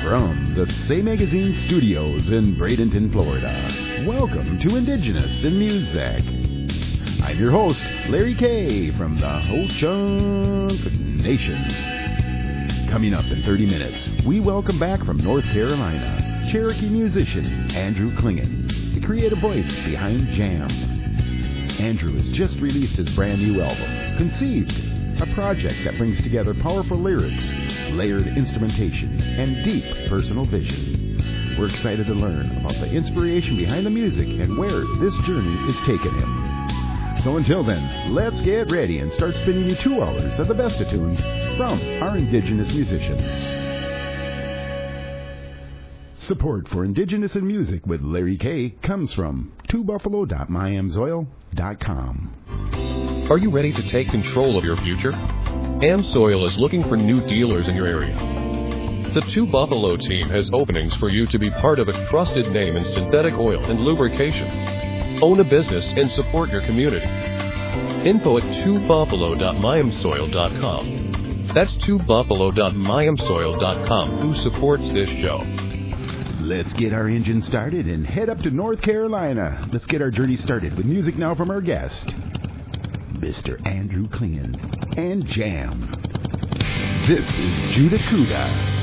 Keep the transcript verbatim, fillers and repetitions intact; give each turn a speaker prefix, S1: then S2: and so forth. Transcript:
S1: From the Say Magazine studios in Bradenton, Florida, welcome to Indigenous in Music. I'm your host, Larry K. from the Ho-Chunk Nation. Coming up in thirty minutes, we welcome back from North Carolina, Cherokee musician Andrew Klingen, the creative voice behind Jam. Andrew has just released his brand new album, Conceived, a project that brings together powerful lyrics, layered instrumentation, and deep personal vision. We're excited to learn about the inspiration behind the music and where this journey is taking him. So until then, let's get ready and start spinning you two hours of the best of tunes from our Indigenous musicians. Support for Indigenous in Music with Larry K. comes from two buffalo dot my ams oil dot com.
S2: Are you ready to take control of your future? AmSoil is looking for new dealers in your area. The Two Buffalo team has openings for you to be part of a trusted name in synthetic oil and lubrication. Own a business and support your community. Info at two buffalo dot my ams soil dot com. That's two buffalo dot my ams soil dot com, who supports this show.
S1: Let's get our engine started and head up to North Carolina. Let's get our journey started with music now from our guest, Mister Andrew Klingen and Jam. This is Judah Kuda.